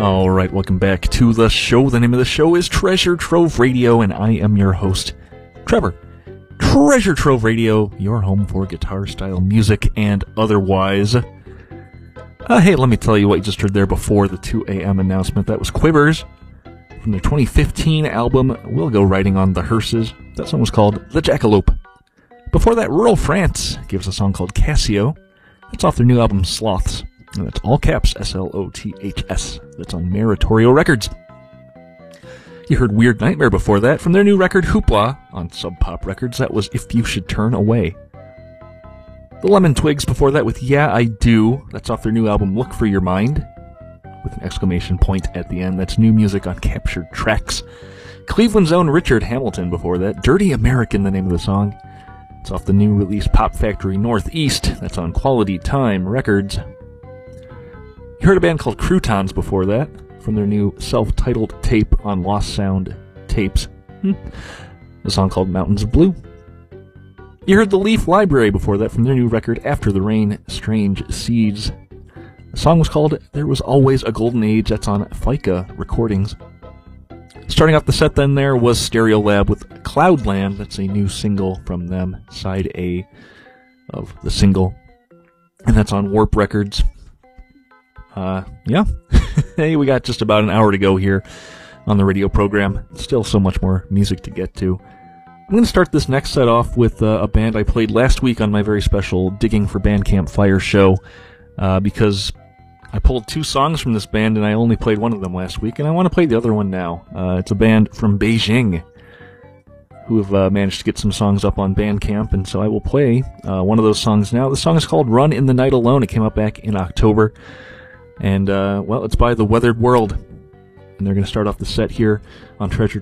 All right, welcome back to the show. The name of the show is Treasure Trove Radio, and I am your host, Trevor. Treasure Trove Radio, your home for guitar-style music and otherwise. Hey, let me tell you what you just heard there before the 2 a.m. announcement. That was Quivers from their 2015 album, We'll Go Riding on the Hearses. That song was called The Jackalope. Before that, Rural France gives a song called Casio. That's off their new album, Sloths. And that's all caps, S-L-O-T-H-S. That's on Meritorio Records. You heard Weird Nightmare before that from their new record, Hoopla, on Sub Pop Records. That was If You Should Turn Away. The Lemon Twigs before that with Yeah, I Do. That's off their new album, Look for Your Mind, with an exclamation point at the end. That's new music on Captured Tracks. Cleveland's own Richard Hamilton before that. Dirty American, the name of the song. It's off the new release Pop Factory Northeast. That's on Quality Time Records. You heard a band called Croutons before that, from their new self-titled tape on Lost Sound Tapes. A song called Mountains of Blue. You heard the Leaf Library before that, from their new record After the Rain, Strange Seeds. The song was called There Was Always a Golden Age. That's on FICA Recordings. Starting off the set then there was Stereolab with Cloudland. That's a new single from them, side A of the single. And that's on Warp Records. Yeah. Hey, we got just about an hour to go here on the radio program. Still so much more music to get to. I'm going to start this next set off with a band I played last week on my very special Digging for Bandcamp Fire show, because I pulled 2 songs from this band and I only played one of them last week, and I want to play the other one now. It's a band from Beijing who have managed to get some songs up on Bandcamp, and so I will play one of those songs now. The song is called Run in the Night Alone. It came out back in October. And, well, it's by The Weathered World. And they're going to start off the set here on Treasure